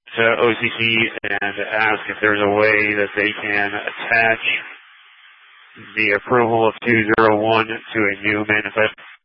to OCC and ask if there's a way that they can attach the approval of 201 to a new manifest